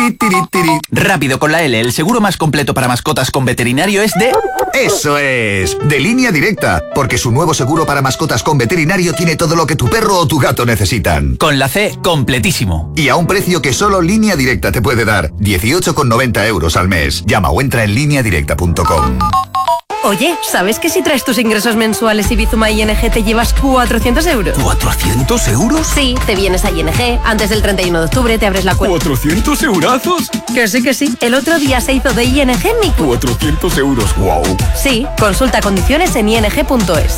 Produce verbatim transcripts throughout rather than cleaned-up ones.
Tiri, tiri, tiri. Rápido con la L, el seguro más completo para mascotas con veterinario es de... ¡Eso es! De Línea Directa, porque su nuevo seguro para mascotas con veterinario tiene todo lo que tu perro o tu gato necesitan. Con la C, completísimo. Y a un precio que solo Línea Directa te puede dar, dieciocho con noventa euros al mes. Llama o entra en línea directa punto com. Oye, ¿sabes que si traes tus ingresos mensuales y Bizuma I N G te llevas cuatrocientos euros? ¿cuatrocientos euros? Sí, te vienes a I N G, antes del treinta y uno de octubre te abres la cuenta. ¿cuatrocientos eurazos? Que sí, que sí. El otro día se hizo de I N G mi cu... cuatrocientos euros, wow. Sí, consulta condiciones en i n g punto es.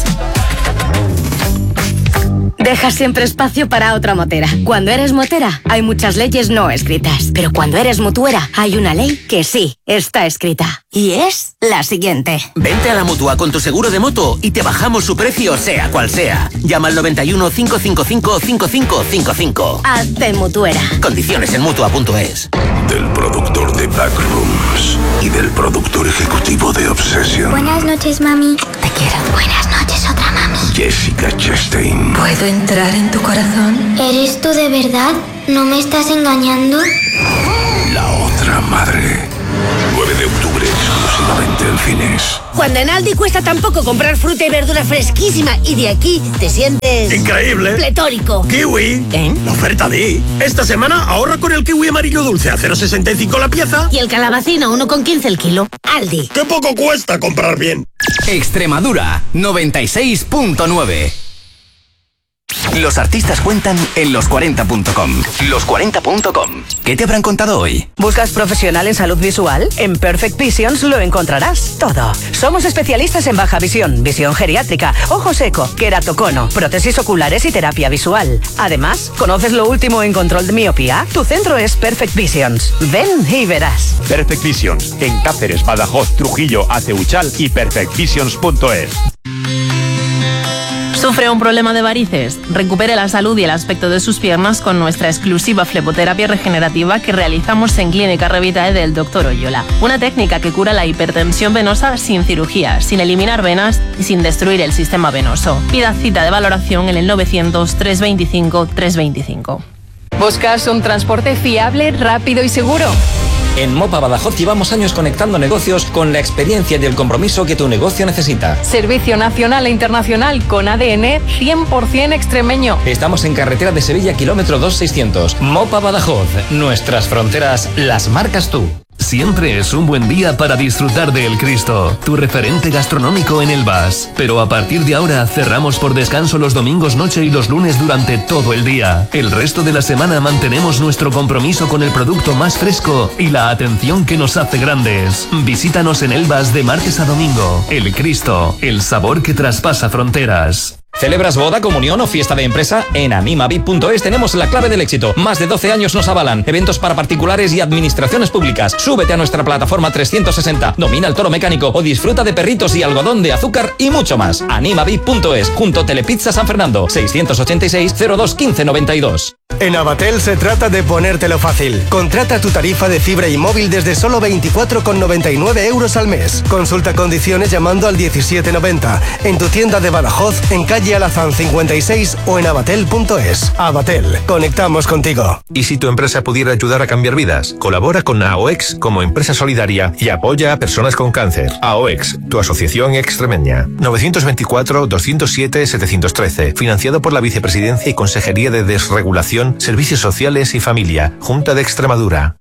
Deja siempre espacio para otra motera. Cuando eres motera, hay muchas leyes no escritas. Pero cuando eres mutuera, hay una ley que sí está escrita. Y es la siguiente. Vente a la Mutua con tu seguro de moto y te bajamos su precio sea cual sea. Llama al noventa y uno, cinco cinco cinco, cinco cinco cinco cinco. Hazte mutuera. Condiciones en mutua punto es. Del productor de Backrooms y del productor ejecutivo de Obsession. Buenas noches, mami. Te quiero. Buenas noches, otra mami. Jessica Chastain. ¿Puedo entrar en tu corazón? ¿Eres tú de verdad? ¿No me estás engañando? La otra madre. nueve de octubre, exclusivamente en cines. Cuando en Aldi cuesta tan poco comprar fruta y verdura fresquísima y de aquí te sientes... ¡increíble! ¡Pletórico! ¡Kiwi! ¿Eh? La oferta de... Esta semana ahorra con el kiwi amarillo dulce a cero coma sesenta y cinco la pieza. Y el calabacín a uno con quince el kilo. Aldi. ¡Qué poco cuesta comprar bien! Extremadura, noventa y seis punto nueve. Los artistas cuentan en los cuarenta punto com. los cuarenta punto com. ¿Qué te habrán contado hoy? ¿Buscas profesional en salud visual? En Perfect Visions lo encontrarás todo. Somos especialistas en baja visión, visión geriátrica, ojo seco, queratocono, prótesis oculares y terapia visual. Además, ¿conoces lo último en control de miopía? Tu centro es Perfect Visions. Ven y verás. Perfect Visions, en Cáceres, Badajoz, Trujillo, Aceuchal y perfect visions punto es. ¿Sufre un problema de varices? Recupere la salud y el aspecto de sus piernas con nuestra exclusiva fleboterapia regenerativa que realizamos en Clínica Revitae del doctor Oyola. Una técnica que cura la hipertensión venosa sin cirugía, sin eliminar venas y sin destruir el sistema venoso. Pida cita de valoración en el novecientos, trescientos veinticinco, trescientos veinticinco. ¿Buscas un transporte fiable, rápido y seguro? En Mopa Badajoz llevamos años conectando negocios con la experiencia y el compromiso que tu negocio necesita. Servicio nacional e internacional con A D N cien por ciento extremeño. Estamos en carretera de Sevilla, kilómetro dos seiscientos. Mopa Badajoz. Nuestras fronteras las marcas tú. Siempre es un buen día para disfrutar de El Cristo, tu referente gastronómico en Elvas. Pero a partir de ahora cerramos por descanso los domingos noche y los lunes durante todo el día. El resto de la semana mantenemos nuestro compromiso con el producto más fresco y la atención que nos hace grandes. Visítanos en Elvas de martes a domingo. El Cristo, el sabor que traspasa fronteras. ¿Celebras boda, comunión o fiesta de empresa? En anima vip punto es tenemos la clave del éxito. Más de doce años nos avalan. Eventos para particulares y administraciones públicas. Súbete a nuestra plataforma trescientos sesenta. Domina el toro mecánico o disfruta de perritos y algodón de azúcar y mucho más. anima vip punto es junto a Telepizza San Fernando. seiscientos ochenta y seis, cero dos, quince noventa y dos. En Avatel se trata de ponértelo fácil. Contrata tu tarifa de fibra y móvil desde solo veinticuatro con noventa y nueve euros al mes. Consulta condiciones llamando al diecisiete noventa. En tu tienda de Badajoz, en calle Alazán cincuenta y seis o en avatel punto es. Avatel, conectamos contigo. ¿Y si tu empresa pudiera ayudar a cambiar vidas? Colabora con AOEX como empresa solidaria y apoya a personas con cáncer. AOEX, tu asociación extremeña. novecientos veinticuatro, doscientos siete, setecientos trece. Financiado por la Vicepresidencia y Consejería de Desregulación, Servicios Sociales y Familia, Junta de Extremadura.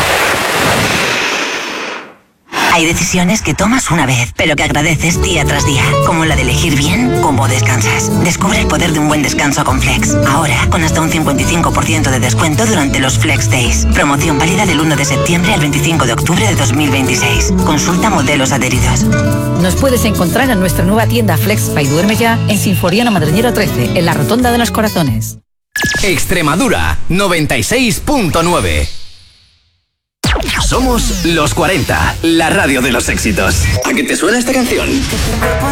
Hay decisiones que tomas una vez, pero que agradeces día tras día, como la de elegir bien cómo descansas. Descubre el poder de un buen descanso con Flex. Ahora, con hasta un cincuenta y cinco por ciento de descuento durante los Flex Days. Promoción válida del uno de septiembre al veinticinco de octubre de dos mil veintiséis. Consulta modelos adheridos. Nos puedes encontrar en nuestra nueva tienda Flex by Duerme Ya en Sinforiano Madreñero trece, en la Rotonda de los Corazones. Extremadura, noventa y seis punto nueve. Somos los cuarenta, la radio de los éxitos. ¿A qué te suena esta canción?